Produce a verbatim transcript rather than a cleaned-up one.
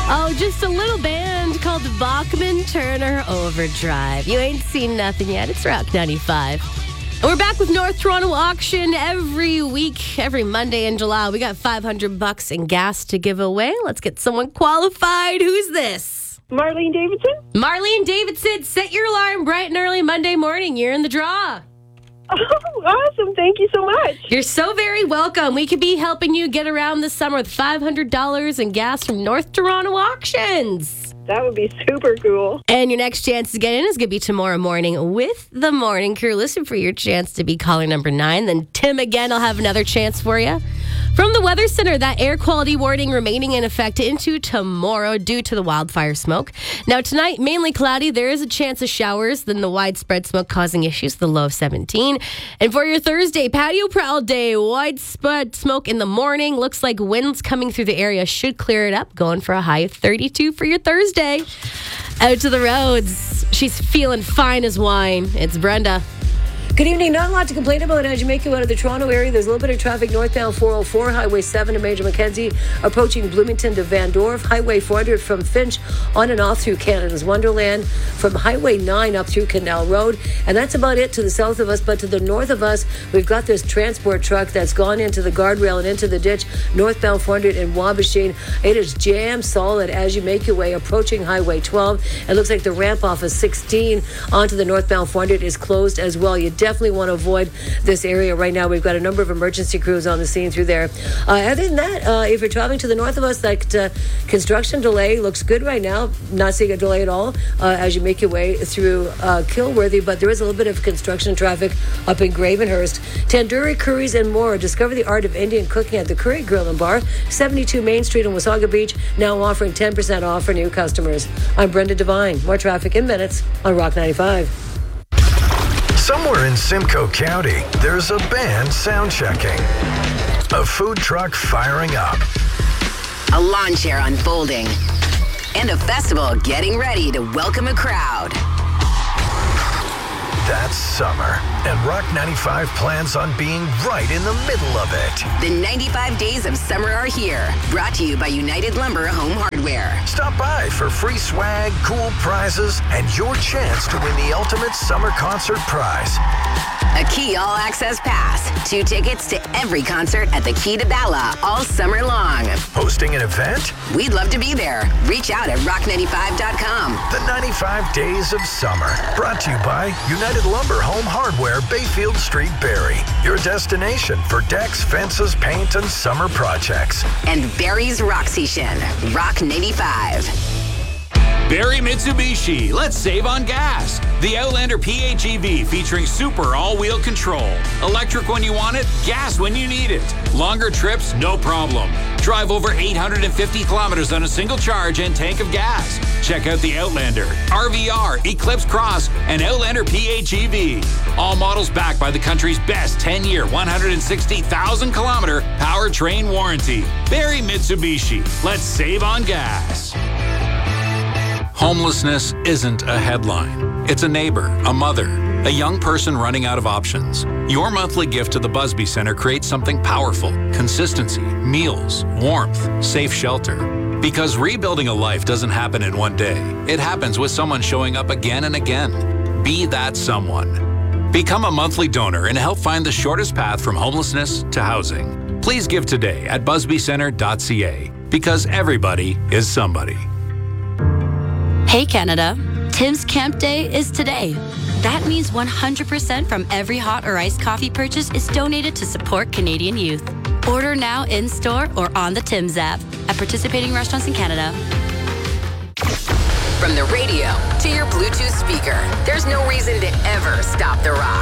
Oh, just a little band called Bachman Turner Overdrive. You ain't seen nothing yet. It's Rock ninety-five. And we're back with North Toronto Auction every week, every Monday in July. We got five hundred bucks in gas to give away. Let's get someone qualified. Who's this? Marlene Davidson. Marlene Davidson, set your alarm bright and early Monday morning. You're in the draw. Oh, awesome. Thank you so much. You're so very welcome. We could be helping you get around this summer with five hundred dollars in gas from North Toronto Auctions. That would be super cool. And your next chance to get in is going to be tomorrow morning with the morning crew. Listen for your chance to be caller number nine. Then Tim again will have another chance for you. From the Weather Center, that air quality warning remaining in effect into tomorrow due to the wildfire smoke. Now, tonight, mainly cloudy. There is a chance of showers, then the widespread smoke causing issues, the low of seventeen. And for your Thursday, patio prowl day, widespread smoke in the morning. Looks like winds coming through the area should clear it up, going for a high of thirty-two for your Thursday. Out to the roads. She's feeling fine as wine. It's Brenda. Good evening. Not a lot to complain about as you make your way out of the Toronto area. There's a little bit of traffic northbound four oh four, Highway seven to Major Mackenzie, approaching Bloomington to Van Dorf, Highway four hundred from Finch on and off through Canada's Wonderland, from Highway nine up through Canal Road. And that's about it to the south of us. But to the north of us, we've got this transport truck that's gone into the guardrail and into the ditch, northbound four hundred in Wabashine. It is jam solid as you make your way approaching Highway twelve. It looks like the ramp off of sixteen onto the northbound four hundred is closed as well. You definitely want to avoid this area right now. We've got a number of emergency crews on the scene through there. Uh, other than that, uh, if you're traveling to the north of us, that uh, construction delay looks good right now. Not seeing a delay at all uh, as you make your way through uh, Kilworthy, but there is a little bit of construction traffic up in Gravenhurst. Tandoori curries and more. Discover the art of Indian cooking at the Curry Grill and Bar, seventy-two Main Street in Wasaga Beach, now offering ten percent off for new customers. I'm Brenda Devine. More traffic in minutes on Rock ninety-five. Somewhere in Simcoe County, there's a band sound checking, a food truck firing up, a lawn chair unfolding, and a festival getting ready to welcome a crowd. That's summer, and Rock ninety-five plans on being right in the middle of it. The ninety-five days of summer are here, brought to you by United Lumber Home Hardware. Stop by for free swag, cool prizes, and your chance to win the ultimate summer concert prize. A Key All Access Pass. Two tickets to every concert at the Key to Bala all summer long. Hosting an event? We'd love to be there. Reach out at rock ninety-five dot com. The ninety-five Days of Summer. Brought to you by United Lumber Home Hardware, Bayfield Street, Barrie. Your destination for decks, fences, paint, and summer projects. And Barrie's Roxy Shin. Rock ninety-five. Barrie Mitsubishi, let's save on gas. The Outlander P H E V featuring super all-wheel control. Electric when you want it, gas when you need it. Longer trips, no problem. Drive over eight hundred fifty kilometers on a single charge and tank of gas. Check out the Outlander, R V R, Eclipse Cross, and Outlander P H E V. All models backed by the country's best ten-year, one hundred sixty thousand kilometer powertrain warranty. Barrie Mitsubishi, let's save on gas. Homelessness isn't a headline. It's a neighbor, a mother, a young person running out of options. Your monthly gift to the Busby Center creates something powerful: consistency, meals, warmth, safe shelter. Because rebuilding a life doesn't happen in one day. It happens with someone showing up again and again. Be that someone. Become a monthly donor and help find the shortest path from homelessness to housing. Please give today at busby center dot c a, because everybody is somebody. Hey Canada, Tim's Camp Day is today. That means one hundred percent from every hot or iced coffee purchase is donated to support Canadian youth. Order now in-store or on the Tim's app at participating restaurants in Canada. From the radio to your Bluetooth speaker, there's no reason to ever stop the rock.